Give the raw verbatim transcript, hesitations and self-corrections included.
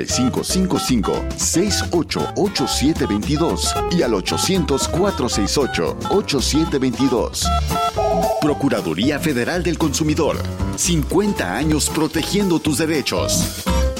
cinco cinco cinco, seis ocho ocho siete dos dos y al ochocientos, cuatrocientos sesenta y ocho, ochenta y siete veintidós. Procuraduría Federal del Consumidor. cincuenta años protegiendo tus derechos.